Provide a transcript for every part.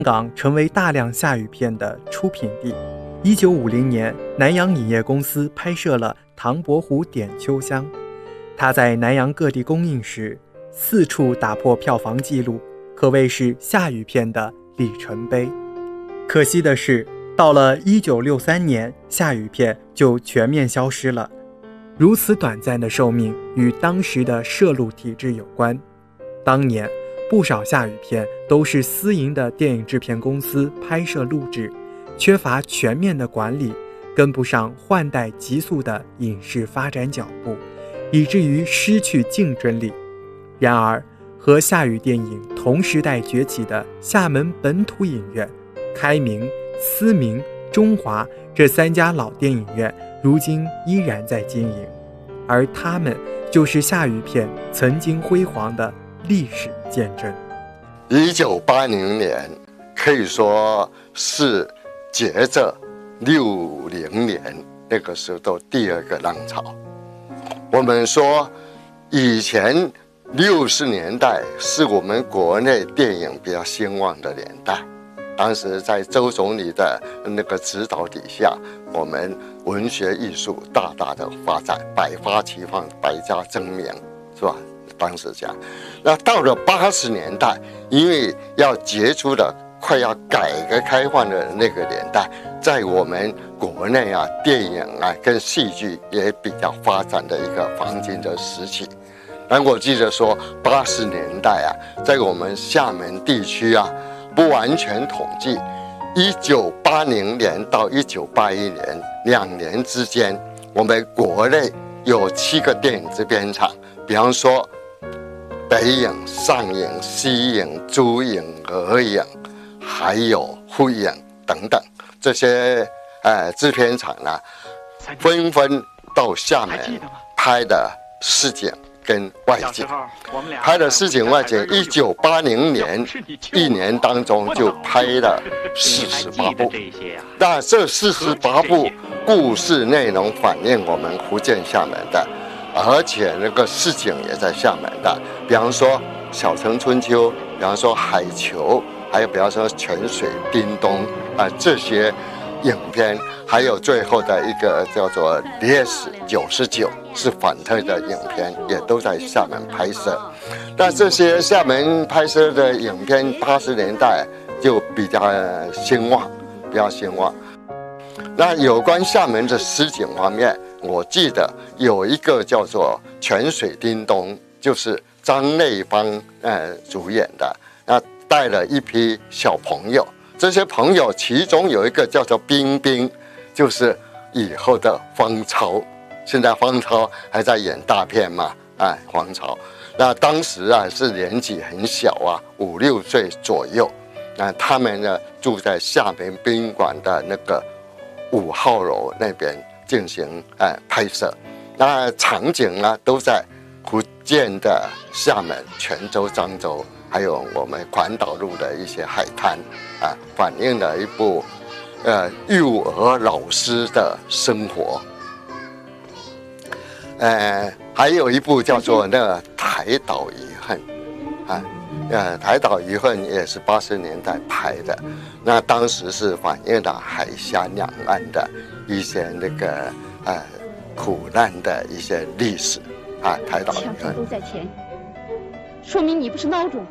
港成为大量下雨片的出品地。1950年，南洋影业公司拍摄了《唐伯虎点秋香》，它在南洋各地公映时4处打破票房纪录，可谓是下雨片的里程碑。可惜的是，到了1963年，下雨片就全面消失了。如此短暂的寿命与当时的摄录体制有关。当年不少下雨片都是私营的电影制片公司拍摄录制，缺乏全面的管理，跟不上换代急速的影视发展脚步，以至于失去竞争力。然而，和下雨电影同时代崛起的厦门本土影院、开明、思明、中华这3家老电影院，如今依然在经营，而他们就是下雨片曾经辉煌的历史见证。 1980年可以说是接着60年那个时候的第2个浪潮。我们说以前60年代是我们国内电影比较兴旺的年代，当时在周总理的那个指导底下，我们文学艺术大大的发展，百花齐放，百家争鸣，是吧？当时这样。那到了80年代，因为要结束了快要改革开放的那个年代，在我们国内啊，电影啊跟戏剧也比较发展的一个黄金的时期。但我记得说80年代啊，在我们厦门地区啊，不完全统计，1980年到1981年2年之间，我们国内有7个电影制片厂，比方说北影、上影、西影、珠影、俄影，还有沪影等等，这些制片厂呢，纷纷到厦门拍的市井跟外景，拍的市井外景，1980年1年当中就拍了48部，那这48部故事内容反映我们福建厦门的，而且那个市井也在厦门的，比方说《小城春秋》，比方说《海球》，还有比方说《泉水叮咚》这些影片，还有最后的一个叫做《Les99》是反特的影片，也都在厦门拍摄。但这些厦门拍摄的影片，80年代就比较兴旺，比较兴旺。那有关厦门的市井方面，我记得有一个叫做《泉水叮咚》，就是张内芳主演的，带了一批小朋友。这些朋友其中有一个叫做冰冰，就是以后的方超，现在方超还在演大片嘛，方超。那当时啊是年纪很小啊，5、6岁左右。那他们呢住在厦门宾馆的那个5号楼那边进行拍摄。那场景呢都在福建的厦门、泉州、漳州，还有我们环岛路的一些海滩反映了一部幼儿老师的生活。还有一部叫做那个《台岛遗恨》《台岛遗恨》也是80年代拍的，那当时是反映了海峡两岸的一些那个苦难的一些历史台岛遗恨》 枪都在前，说明你不是孬种。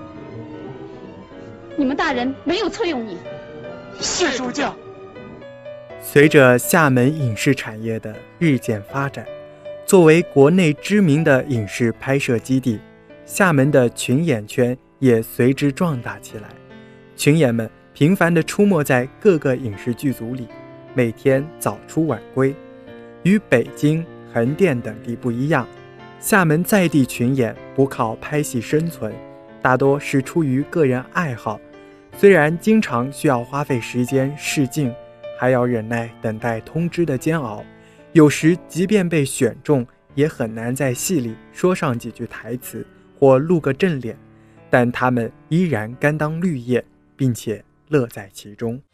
你们大人没有册用你。 是主教。 随着厦门影视产业的日渐发展，作为国内知名的影视拍摄基地，厦门的群演圈也随之壮大起来。群演们频繁地出没在各个影视剧组里，每天早出晚归。与北京、横店等地不一样，厦门在地群演不靠拍戏生存，大多是出于个人爱好，虽然经常需要花费时间试镜，还要忍耐等待通知的煎熬，有时即便被选中，也很难在戏里说上几句台词或露个正脸，但他们依然甘当绿叶，并且乐在其中。